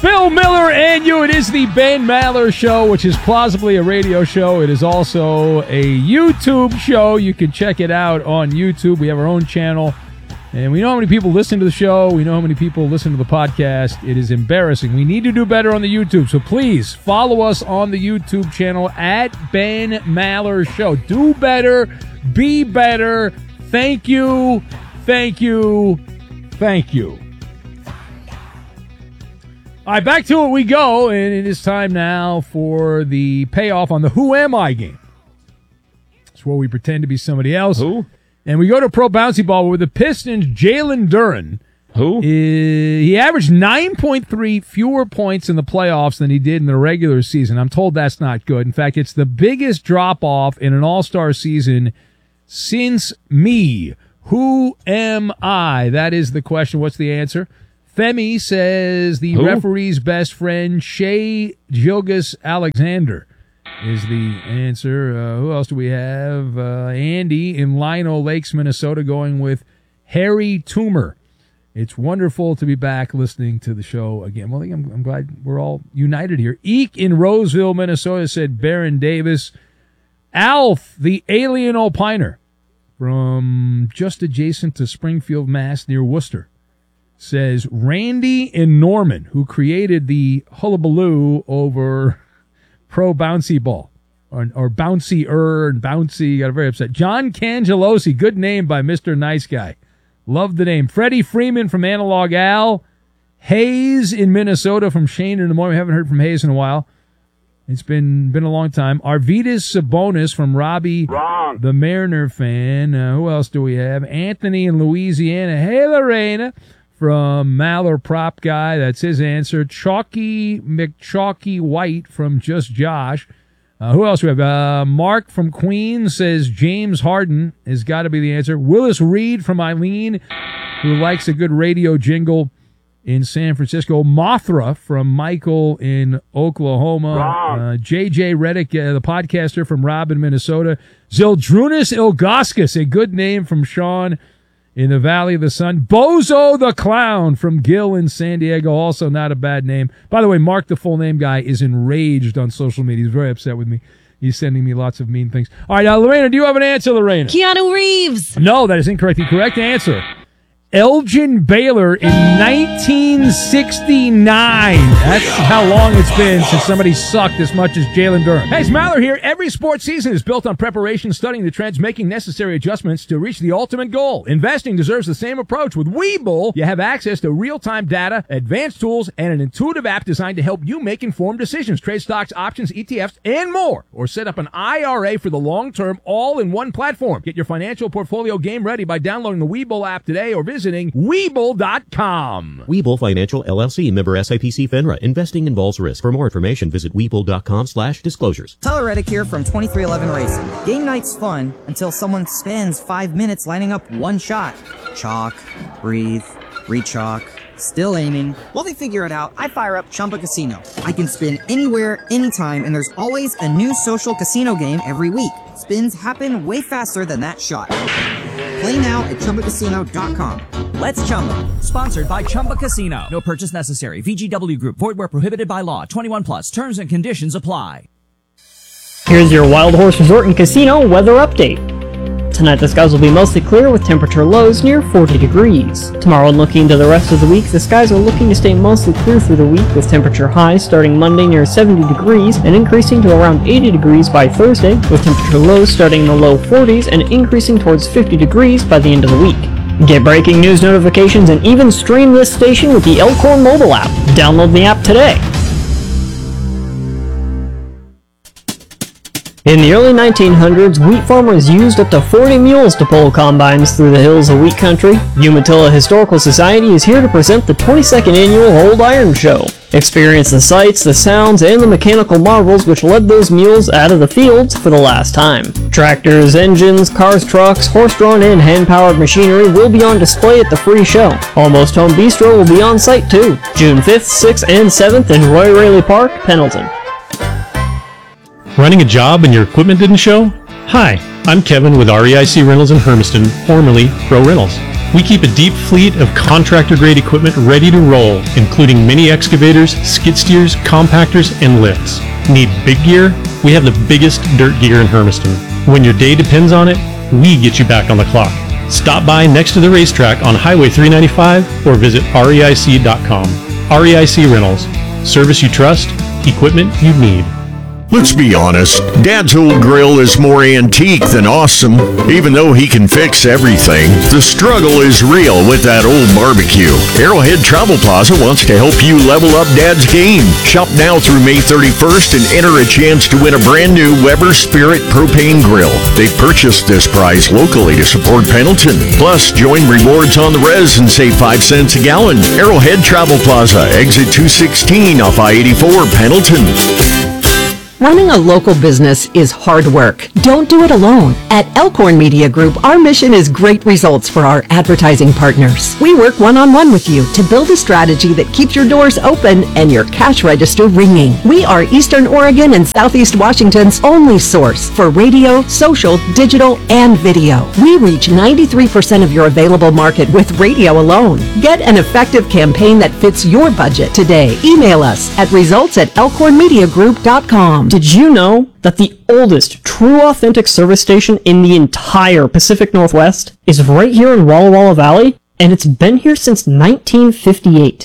Bill Miller and you. It is the Ben Maller Show, which is plausibly a radio show. It is also a YouTube show. You can check it out on YouTube. We have our own channel. And we know how many people listen to the show. We know how many people listen to the podcast. It is embarrassing. We need to do better on the YouTube. So please follow us on the YouTube channel at Ben Maller Show. Do better. Be better. Thank you. Thank you. Thank you. All right, back to it we go. And it is time now for the payoff on the Who Am I game. It's where we pretend to be somebody else. Who? And we go to Pro Bouncy Ball with the Pistons' Jalen Duren. Who? He averaged 9.3 fewer points in the playoffs than he did in the regular season. I'm told that's not good. In fact, it's the biggest drop-off in an all-star season since me. Who am I? That is the question. What's the answer? Femi says the referee's best friend, Shai Gilgeous-Alexander, is the answer. Who else do we have? Andy in Lino Lakes, Minnesota, going with Harry Toomer. It's wonderful to be back listening to the show again. Well, I'm glad we're all united here. Eek in Roseville, Minnesota, said Baron Davis. Alf, the alien opiner, from just adjacent to Springfield, Mass, near Worcester, says Randy and Norman, who created the hullabaloo over Pro Bouncy Ball, or Bouncy-er and Bouncy, got very upset. John Cangelosi, good name by Mr. Nice Guy. Love the name. Freddie Freeman from Analog Al. Hayes in Minnesota from Shane in the morning. We haven't heard from Hayes in a while. It's been a long time. Arvidas Sabonis from Robbie, the Mariner fan. Who else do we have? Anthony in Louisiana. Hey, Lorena. From Maller Prop Guy, that's his answer. Chalky McChalky White from Just Josh. Who else do we have? Mark from Queens says James Harden has got to be the answer. Willis Reed from Eileen, who likes a good radio jingle in San Francisco. Mothra from Michael in Oklahoma. JJ Reddick, the podcaster from Rob in Minnesota. Zildrunas Ilgauskas, a good name from Sean in the Valley of the Sun. Bozo the Clown from Gil in San Diego, also not a bad name. By the way, Mark, the full name guy, is enraged on social media. He's very upset with me. He's sending me lots of mean things. All right, Lorena, do you have an answer, Lorena? Keanu Reeves. No, that is incorrect. The correct answer, Elgin Baylor in 1969. That's how long it's been since somebody sucked as much as Jalen Duren. Hey, it's Maller here. Every sports season is built on preparation, studying the trends, making necessary adjustments to reach the ultimate goal. Investing deserves the same approach. With Webull, you have access to real-time data, advanced tools, and an intuitive app designed to help you make informed decisions. Trade stocks, options, ETFs, and more. Or set up an IRA for the long-term, all in one platform. Get your financial portfolio game ready by downloading the Webull app today or visiting Webull.com. Webull Financial LLC, member SIPC FINRA. Investing involves risk. For more information, visit Webull.com/disclosures. Tyler Reddick here from 2311 Racing. Game night's fun until someone spends 5 minutes lining up one shot. Chalk, breathe, re-chalk, still aiming. While they figure it out, I fire up Chumba Casino. I can spin anywhere, anytime, and there's always a new social casino game every week. Spins happen way faster than that shot. Play now at ChumbaCasino.com. Let's Chumba. Sponsored by Chumba Casino. No purchase necessary. VGW Group. Void where prohibited by law. 21 plus. Terms and conditions apply. Here's your Wild Horse Resort and Casino weather update. Tonight the skies will be mostly clear with temperature lows near 40 degrees. Tomorrow and looking to the rest of the week, the skies are looking to stay mostly clear through the week with temperature highs starting Monday near 70 degrees and increasing to around 80 degrees by Thursday, with temperature lows starting in the low 40s and increasing towards 50 degrees by the end of the week. Get breaking news notifications and even stream this station with the Elkhorn mobile app. Download the app today. In the early 1900s, wheat farmers used up to 40 mules to pull combines through the hills of wheat country. Umatilla Historical Society is here to present the 22nd annual Old Iron Show. Experience the sights, the sounds, and the mechanical marvels which led those mules out of the fields for the last time. Tractors, engines, cars, trucks, horse-drawn and hand-powered machinery will be on display at the free show. Almost Home Bistro will be on site too. June 5th, 6th, and 7th in Roy Raley Park, Pendleton. Running a job and your equipment didn't show? Hi, I'm Kevin with REIC Rentals in Hermiston, formerly Pro Rentals. We keep a deep fleet of contractor-grade equipment ready to roll, including mini excavators, skid steers, compactors, and lifts. Need big gear? We have the biggest dirt gear in Hermiston. When your day depends on it, we get you back on the clock. Stop by next to the racetrack on Highway 395 or visit reic.com. REIC Rentals. Service you trust, equipment you need. Let's be honest, Dad's old grill is more antique than awesome. Even though he can fix everything, the struggle is real with that old barbecue. Arrowhead Travel Plaza wants to help you level up Dad's game. Shop now through May 31st and enter a chance to win a brand new Weber Spirit propane grill. They've purchased this prize locally to support Pendleton. Plus, join rewards on the res and save 5 cents a gallon. Arrowhead Travel Plaza, exit 216 off I-84, Pendleton. Running a local business is hard work. Don't do it alone. At Elkhorn Media Group, our mission is great results for our advertising partners. We work one-on-one with you to build a strategy that keeps your doors open and your cash register ringing. We are Eastern Oregon and Southeast Washington's only source for radio, social, digital, and video. We reach 93% of your available market with radio alone. Get an effective campaign that fits your budget today. Email us at results@elkhornmediagroup.com. Did you know that the oldest true authentic service station in the entire Pacific Northwest is right here in Walla Walla Valley? And it's been here since 1958.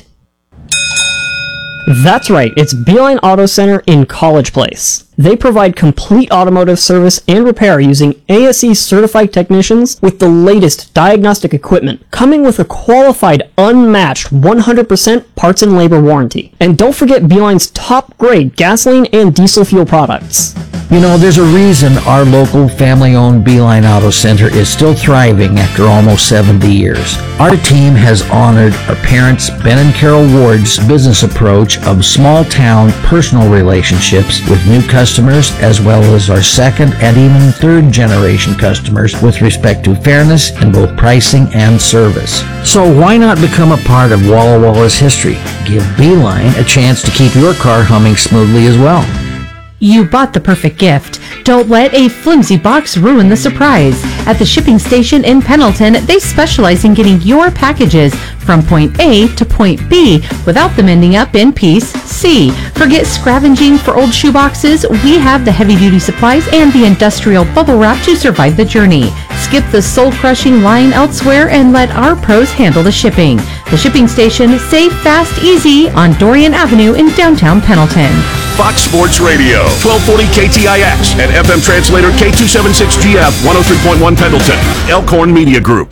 That's right, it's Beeline Auto Center in College Place. They provide complete automotive service and repair using ASE certified technicians with the latest diagnostic equipment, coming with a qualified, unmatched 100% parts and labor warranty. And don't forget Beeline's top grade gasoline and diesel fuel products. You know, there's a reason our local family-owned Beeline Auto Center is still thriving after almost 70 years. Our team has honored our parents, Ben and Carol Ward's business approach of small-town personal relationships with new customers, as well as our second and even third-generation customers with respect to fairness in both pricing and service. So why not become a part of Walla Walla's history? Give Beeline a chance to keep your car humming smoothly as well. You bought the perfect gift. Don't let a flimsy box ruin the surprise. At the shipping station in Pendleton, they specialize in getting your packages from point A to point B without them ending up in piece C. Forget scavenging for old shoeboxes. We have the heavy-duty supplies and the industrial bubble wrap to survive the journey. Skip the soul-crushing line elsewhere and let our pros handle the shipping. The shipping station, safe, fast, easy on Dorian Avenue in downtown Pendleton. Fox Sports Radio, 1240 KTIX and FM translator K276GF 103.1 Pendleton. Elkhorn Media Group.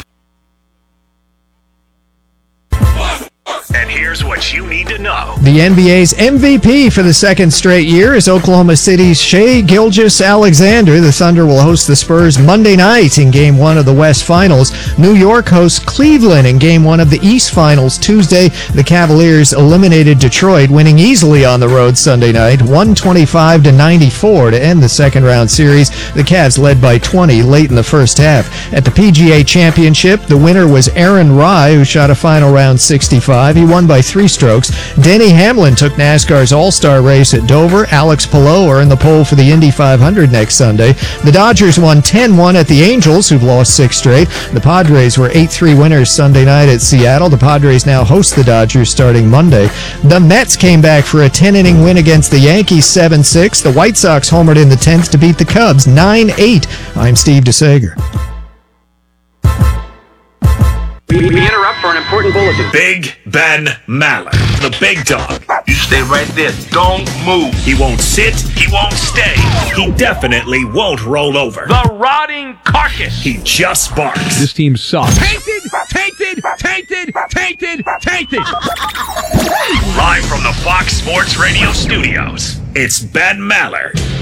And here's what you need to know. The NBA's MVP for the second straight year is Oklahoma City's Shai Gilgeous-Alexander. The Thunder will host the Spurs Monday night in Game 1 of the West Finals. New York hosts Cleveland in Game 1 of the East Finals Tuesday. The Cavaliers eliminated Detroit, winning easily on the road Sunday night, 125-94 to end the second-round series. The Cavs led by 20 late in the first half. At the PGA Championship, the winner was Aaron Rai, who shot a final round 65. He won by 3 strokes. Denny Hamlin took NASCAR's All-Star race at Dover. Alex Palou are in the pole for the Indy 500 next Sunday. The Dodgers won 10-1 at the Angels, who've lost 6 straight. The Padres were 8-3 winners Sunday night at Seattle. The Padres now host the Dodgers starting Monday. The Mets came back for a 10-inning win against the Yankees 7-6. The White Sox homered in the 10th to beat the Cubs 9-8. I'm Steve DeSager. We interrupt for an important bulletin. Big Ben Maller, the big dog. You stay right there. Don't move. He won't sit. He won't stay. He definitely won't roll over. The rotting carcass. He just barks. This team sucks. Tainted, tainted, tainted, tainted, tainted. Live from the Fox Sports Radio studios, it's Ben Maller.